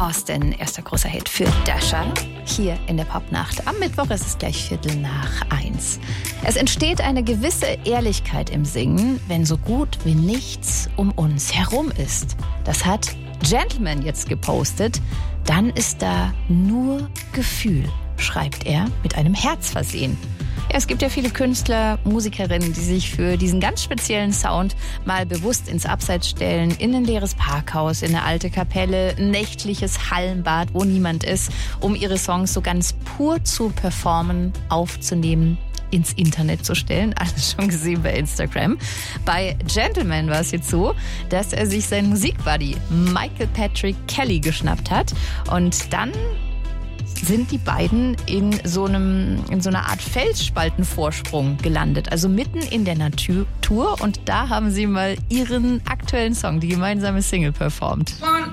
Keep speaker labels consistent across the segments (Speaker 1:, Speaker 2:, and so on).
Speaker 1: Austin, erster großer Hit für Dasha, hier in der Popnacht. Am Mittwoch ist es gleich 1:15. Es entsteht eine gewisse Ehrlichkeit im Singen, wenn so gut wie nichts um uns herum ist. Das hat Gentleman jetzt gepostet. Dann ist da nur Gefühl, schreibt er mit einem Herz versehen. Ja, es gibt ja viele Künstler, Musikerinnen, die sich für diesen ganz speziellen Sound mal bewusst ins Abseits stellen, in ein leeres Parkhaus, in eine alte Kapelle, ein nächtliches Hallenbad, wo niemand ist, um ihre Songs so ganz pur zu performen, aufzunehmen, ins Internet zu stellen. Alles schon gesehen bei Instagram. Bei Gentleman war es jetzt so, dass er sich seinen Musikbuddy Michael Patrick Kelly geschnappt hat und dann sind die beiden in so einer Art Felsspaltenvorsprung gelandet, also mitten in der Natur, und da haben sie mal ihren aktuellen Song, die gemeinsame Single, performt.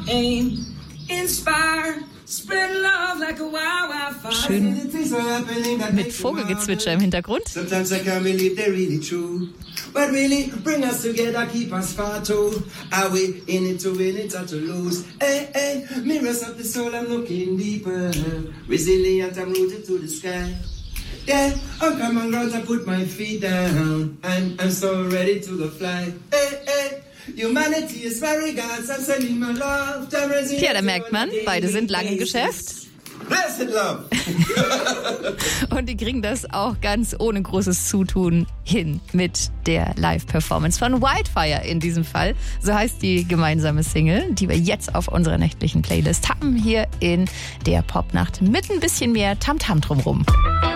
Speaker 1: Schön mit Vogelgezwitscher im Hintergrund.
Speaker 2: But really, bring us together, keep us far too. Are we in it to win it or to lose? Hey, hey, mirrors of the soul, I'm looking deeper. Resilient, I'm rooted to the sky. Yeah, I'm coming ground, I put my feet down. I'm so ready to go fly. Hey, hey. Humanity is very God's, I'm sending my love.
Speaker 1: Tja, da merkt man, beide sind lange im Geschäft.
Speaker 2: Blessed love.
Speaker 1: Und die kriegen das auch ganz ohne großes Zutun hin mit der Live-Performance von Wildfire in diesem Fall. So heißt die gemeinsame Single, die wir jetzt auf unserer nächtlichen Playlist haben, hier in der Popnacht mit ein bisschen mehr Tamtam drumrum.